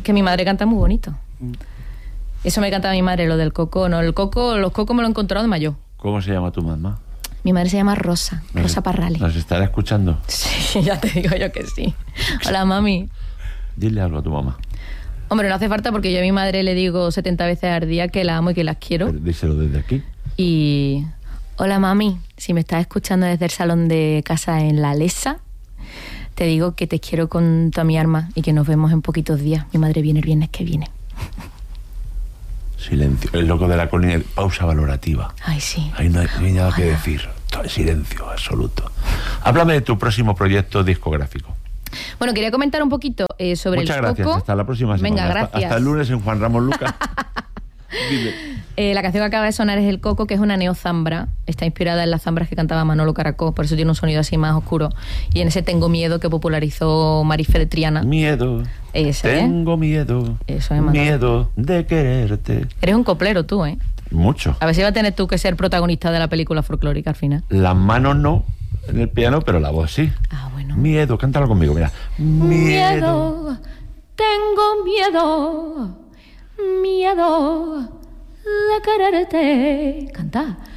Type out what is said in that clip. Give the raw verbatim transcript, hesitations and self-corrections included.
Es que mi madre canta muy bonito. Eso me canta mi madre, lo del coco. No, el coco, los cocos me lo he encontrado de mayor. ¿Cómo se llama tu mamá? Mi madre se llama Rosa, ¿Nos, Rosa Parrales. ¿Nos estará escuchando? Sí, ya te digo yo que sí. Hola, mami. Dile algo a tu mamá. Hombre, no hace falta porque yo a mi madre le digo setenta veces al día que la amo y que las quiero. Pero díselo desde aquí. Y... Hola, mami. Si me estás escuchando desde el salón de casa en La Lesa, te digo que te quiero con toda mi alma y que nos vemos en poquitos días. Mi madre viene el viernes que viene. Silencio. El loco de la colina. Pausa valorativa. Ay, sí. Ahí no hay, no hay nada Ojalá. que decir. Todo silencio absoluto. Háblame de tu próximo proyecto discográfico. Bueno, quería comentar un poquito eh, sobre Muchas el gracias. coco. Hasta la próxima semana. Venga, hasta, gracias. hasta el lunes en Juan Ramón Lucas. Dime. Eh, la canción que acaba de sonar es El Coco, que es una neozambra. Está inspirada en las zambras que cantaba Manolo Caracol, por eso tiene un sonido así más oscuro. Y en ese Tengo Miedo que popularizó Marife de Triana. Miedo. Ese, ¿eh? Tengo miedo. Eso es, Manolo. Miedo de quererte. Eres un coplero tú, ¿eh? Mucho. A ver si va a tener tú que ser protagonista de la película folclórica al final. Las manos no en el piano, pero la voz sí. Ah, bueno. Miedo, cántalo conmigo, mira. Miedo, tengo miedo, miedo de quererte. Canta.